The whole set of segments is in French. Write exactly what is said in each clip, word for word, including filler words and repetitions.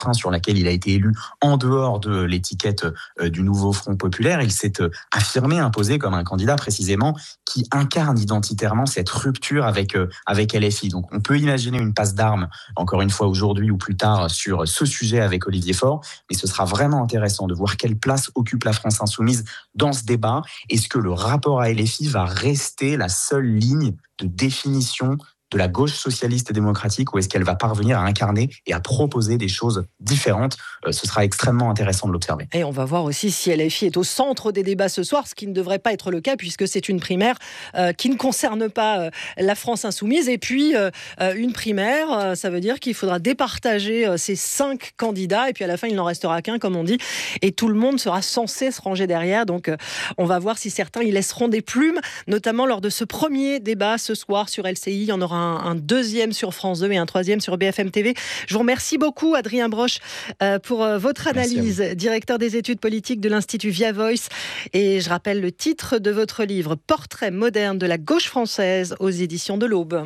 sur laquelle il a été élu en dehors de l'étiquette euh, du nouveau Front populaire. Il s'est euh, affirmé, imposé comme un candidat précisément qui incarne identitairement cette rupture avec, euh, avec L F I. Donc on peut imaginer une passe d'armes, encore une fois aujourd'hui ou plus tard, sur ce sujet avec Olivier Faure, mais ce sera vraiment intéressant de voir quelle place occupe la France insoumise dans ce débat. Est-ce que le rapport à L F I va rester la seule ligne de définition de la gauche socialiste et démocratique, ou est-ce qu'elle va parvenir à incarner et à proposer des choses différentes? euh, Ce sera extrêmement intéressant de l'observer. Et on va voir aussi si L F I est au centre des débats ce soir, ce qui ne devrait pas être le cas puisque c'est une primaire euh, qui ne concerne pas euh, la France insoumise. Et puis euh, une primaire, euh, ça veut dire qu'il faudra départager euh, ces cinq candidats et puis à la fin il n'en restera qu'un, comme on dit, et tout le monde sera censé se ranger derrière. Donc euh, on va voir si certains y laisseront des plumes, notamment lors de ce premier débat ce soir sur L C I. Il y en aura Un, un deuxième sur France deux et un troisième sur B F M T V. Je vous remercie beaucoup, Adrien Broche, euh, pour euh, votre analyse, directeur des études politiques de l'Institut Via Voice. Et je rappelle le titre de votre livre, Portrait moderne de la gauche française, aux éditions de l'Aube.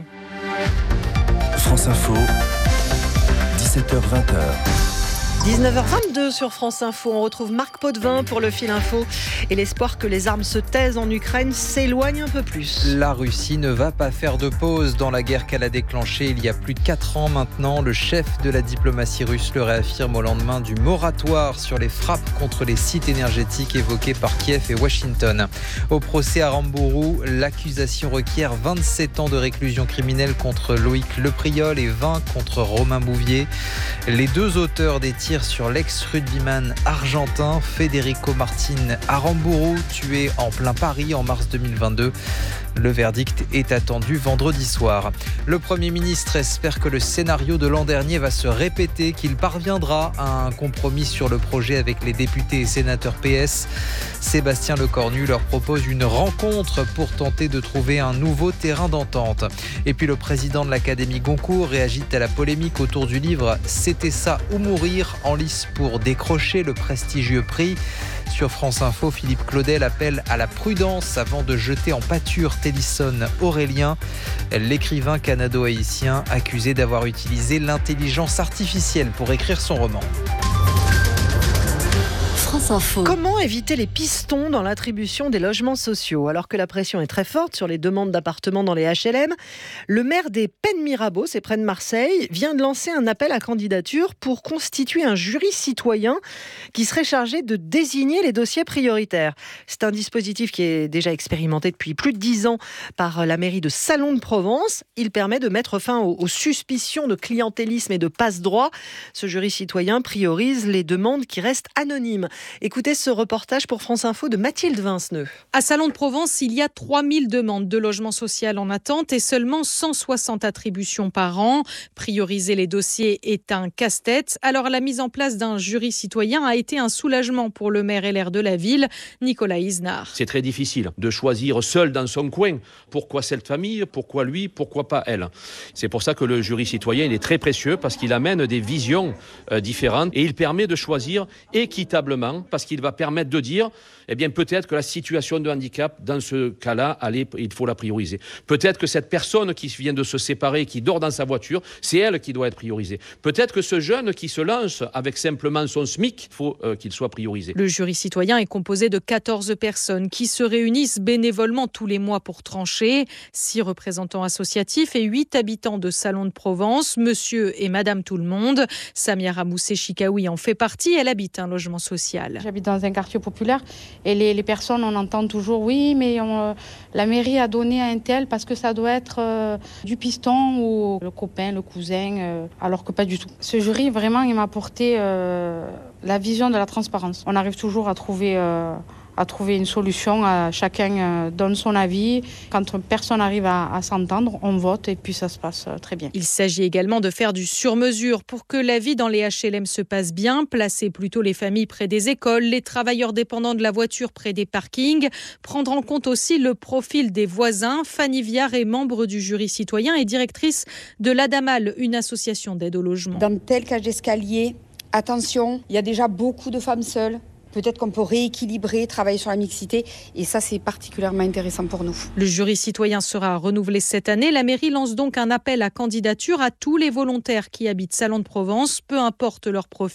France Info, dix-sept heures vingt. dix-neuf heures vingt-deux sur France Info. On retrouve Marc Potvin pour le fil info. Et l'espoir que les armes se taisent en Ukraine s'éloigne un peu plus. La Russie ne va pas faire de pause dans la guerre qu'elle a déclenchée il y a plus de quatre ans maintenant. Le chef de la diplomatie russe le réaffirme au lendemain du moratoire sur les frappes contre les sites énergétiques évoqués par Kiev et Washington. Au procès à Rambourou, l'accusation requiert vingt-sept ans de réclusion criminelle contre Loïc Lepriol et vingt contre Romain Bouvier. Les deux auteurs des tirs sur l'ex-rugbyman argentin Federico Martin Aramburu, tué en plein Paris en mars deux mille vingt-deux. Le verdict est attendu vendredi soir. Le Premier ministre espère que le scénario de l'an dernier va se répéter, qu'il parviendra à un compromis sur le projet avec les députés et sénateurs P S. Sébastien Lecornu leur propose une rencontre pour tenter de trouver un nouveau terrain d'entente. Et puis le président de l'Académie Goncourt réagit à la polémique autour du livre « C'était ça ou mourir » en lice pour décrocher le prestigieux prix. Sur France Info, Philippe Claudel appelle à la prudence avant de jeter en pâture Tennyson Aurélien, l'écrivain canado-haïtien accusé d'avoir utilisé l'intelligence artificielle pour écrire son roman. France Info. Comment éviter les pistons dans l'attribution des logements sociaux? Alors que la pression est très forte sur les demandes d'appartements dans les H L M, le maire des Pennes Mirabeau, c'est près de Marseille, vient de lancer un appel à candidature pour constituer un jury citoyen qui serait chargé de désigner les dossiers prioritaires. C'est un dispositif qui est déjà expérimenté depuis plus de dix ans par la mairie de Salon de Provence. Il permet de mettre fin aux, aux suspicions de clientélisme et de passe-droit. Ce jury citoyen priorise les demandes qui restent anonymes. Écoutez ce reportage pour France Info de Mathilde Vinceneux. À Salon de Provence, il y a trois mille demandes de logement social en attente et seulement cent soixante attributions par an. Prioriser les dossiers est un casse-tête. Alors la mise en place d'un jury citoyen a été un soulagement pour le maire L R de la ville, Nicolas Isnard. C'est très difficile de choisir seul dans son coin. Pourquoi cette famille? Pourquoi lui? Pourquoi pas elle? C'est pour ça que le jury citoyen il est très précieux parce qu'il amène des visions euh, différentes et il permet de choisir équitablement, parce qu'il va permettre de dire, eh bien peut-être que la situation de handicap, dans ce cas-là, allez, il faut la prioriser. Peut-être que cette personne qui vient de se séparer, qui dort dans sa voiture, c'est elle qui doit être priorisée. Peut-être que ce jeune qui se lance avec simplement son SMIC, il faut euh, qu'il soit priorisé. Le jury citoyen est composé de quatorze personnes qui se réunissent bénévolement tous les mois pour trancher. Six représentants associatifs et huit habitants de Salon de Provence, monsieur et madame tout le monde. Samia Ramoussé-Chikaoui en fait partie, elle habite un logement social. J'habite dans un quartier populaire et les, les personnes, on entend toujours oui, mais on, la mairie a donné à un tel parce que ça doit être euh, du piston ou le copain, le cousin, euh, alors que pas du tout. Ce jury, vraiment, il m'a apporté euh, la vision de la transparence. On arrive toujours à trouver... Euh, à trouver une solution, à chacun donne son avis. Quand personne arrive à, à s'entendre, on vote et puis ça se passe très bien. Il s'agit également de faire du sur-mesure pour que la vie dans les H L M se passe bien, placer plutôt les familles près des écoles, les travailleurs dépendants de la voiture près des parkings, prendre en compte aussi le profil des voisins. Fanny Viard est membre du jury citoyen et directrice de l'Adamal, une association d'aide au logement. Dans tel cage d'escalier, attention, il y a déjà beaucoup de femmes seules. peut-être qu'on peut rééquilibrer, travailler sur la mixité. Et ça, c'est particulièrement intéressant pour nous. Le jury citoyen sera renouvelé cette année. La mairie lance donc un appel à candidature à tous les volontaires qui habitent Salon de Provence, peu importe leur profil.